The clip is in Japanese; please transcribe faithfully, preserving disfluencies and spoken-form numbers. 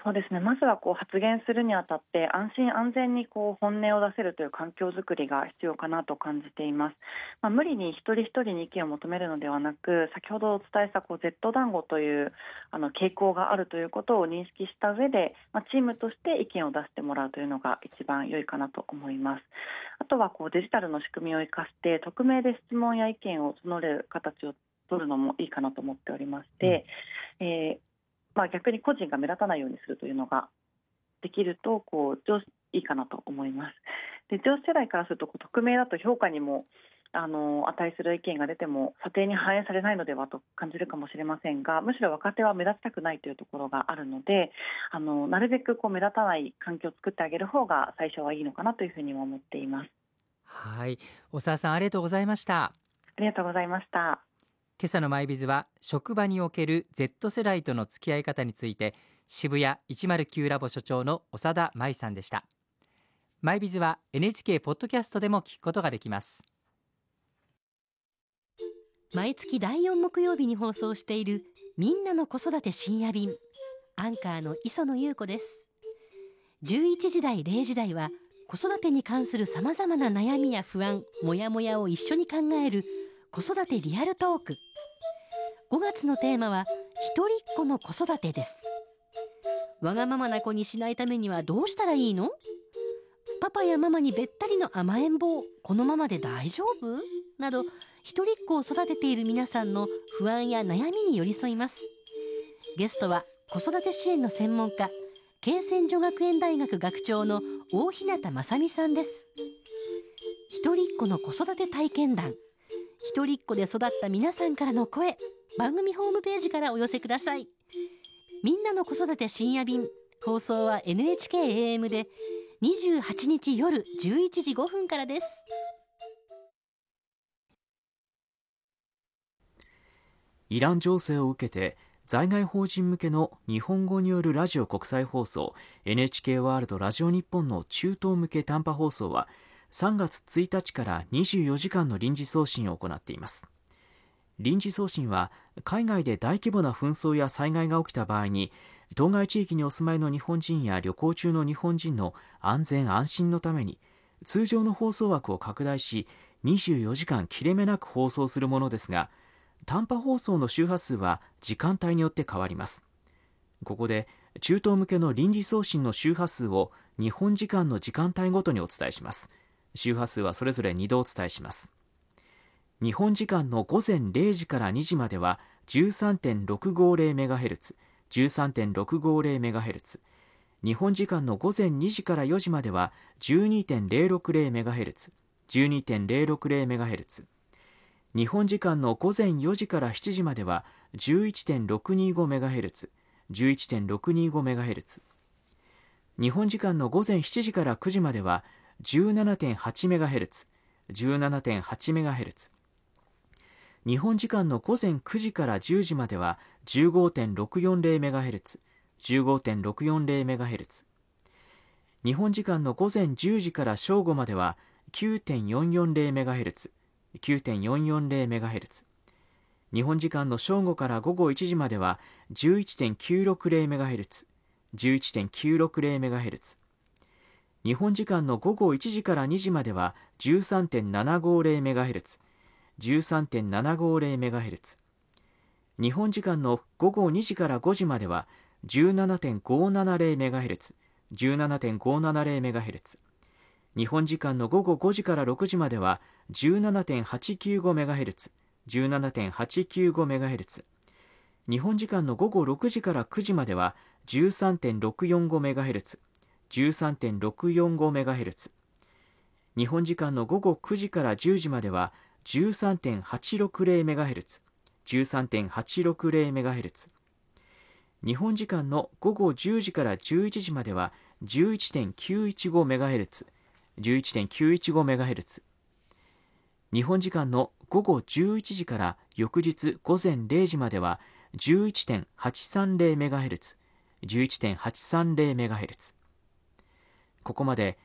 そうですね。まずはこう発言するにあたって安心安全にこう本音を出せるという環境づくりが必要かなと感じています。まあ、無理に一人一人に意見を求めるのではなく、先ほどお伝えしたこう Z 団子というあの傾向があるということを認識した上で、まあ、チームとして意見を出してもらうというのが一番良いかなと思います。あとはこうデジタルの仕組みを生かして匿名で質問や意見を募る形を取るのもいいかなと思っておりましうん、 て、えーまあ、逆に個人が目立たないようにするというのができるとこう上司いいかなと思います。で上司世代からするとこう匿名だと評価にもあの値する意見が出ても査定に反映されないのではと感じるかもしれませんが、むしろ若手は目立ちたくないというところがあるので、あのなるべくこう目立たない環境を作ってあげる方が最初はいいのかなというふうにも思っています。 はい、小沢さんありがとうございました。 ありがとうございました。 今朝のマイビズは職場における Z 世代との付き合い方について、渋谷いちまるきゅうラボ所長の長田舞さんでした。マイビズは エヌエイチケー ポッドキャストでも聞くことができます。 毎月だいよん木曜日に放送しているみんなの子育て深夜便、アンカーの磯野優子です。じゅういちじ台れいじ台は子育てに関するさまざまな悩みや不安、モヤモヤを一緒に考える子育てリアルトーク。ごがつのテーマは一人っ子の子育てです。わがままな子にしないためにはどうしたらいいの？パパやママにべったりの甘えん坊、このままで大丈夫？など、一人っ子を育てている皆さんの不安や悩みに寄り添います。ゲストは子育て支援の専門家、恵泉女学園大学学長の大日向正美さんです。一人っ子の子育て体験談、一人っ子で育った皆さんからの声、番組ホームページからお寄せください。みんなの子育て深夜便、放送は エヌエイチケーエーエム でにじゅうはちにち夜じゅういちじごふんからです。 イラン情勢を受けて在外邦人向けの日本語によるラジオ国際放送 エヌエイチケー ワールドラジオ日本の中東向け短波放送はさんがつついたちからにじゅうよじかんの臨時送信を行っています。臨時送信は海外で大規模な紛争や災害が起きた場合に当該地域にお住まいの日本人や旅行中の日本人の安全安心のために通常の放送枠を拡大しにじゅうよじかん切れ目なく放送するものですが、短波放送の周波数は時間帯によって変わります。ここで中東向けの臨時送信の周波数を日本時間の時間帯ごとにお伝えします。周波数はそれぞれにどお伝えします。日本時間のごぜんれいじからにじまでは じゅうさんてんろくごぜろメガヘルツ、じゅうさんてんろくごぜろメガヘルツ、日本時間のごぜんにじからよじまでは じゅうにてんれいろくぜろメガヘルツ、じゅうにてんれいろくぜろメガヘルツ、日本時間のごぜんよじからしちじまでは じゅういちてんろくにごメガヘルツ、じゅういちてんろくにごメガヘルツ、日本時間のごぜんしちじからくじまでは じゅうななてんはちメガヘルツ、じゅうななてんはちメガヘルツ、日本時間のごぜんくじからじゅうじまでは じゅうごてんろくよんぜろメガヘルツ、じゅうごてんろくよんぜろメガヘルツ、日本時間のごぜんじゅうじから正午までは きゅうてんよんよんぜろメガヘルツ、きゅうてんよんよんぜろメガヘルツ、日本時間の正午から午後いちじまでは じゅういちてんきゅうろくぜろメガヘルツ、じゅういちてんきゅうろくぜろメガヘルツ、日本時間の午後いちじからにじまでは じゅうさんてんななごぜろメガヘルツ、じゅうさんてんななごぜろメガヘルツ、日本時間の午後にじからごじまでは じゅうななてんごななぜろメガヘルツ、じゅうななてんごななぜろメガヘルツ、日本時間の午後ごじからろくじまでは じゅうななてんはちきゅうごメガヘルツ、じゅうななてんはちきゅうごメガヘルツ、日本時間の午後ろくじからくじまでは じゅうさんてんろくよんごメガヘルツ、じゅうさんてんろくよんごメガヘルツ、日本時間の午後くじからじゅうじまでは じゅうさんてんはちろくぜろメガヘルツ、じゅうさんてんはちろくぜろメガヘルツ、日本時間の午後じゅうじからじゅういちじまでは じゅういちてんきゅういちごメガヘルツ、じゅういちてんきゅういちごメガヘルツ、日本時間の午後じゅういちじから翌日午前れいじまでは じゅういちてんはちさんぜろメガヘルツ、じゅういちてんはちさんぜろメガヘルツ。ここまで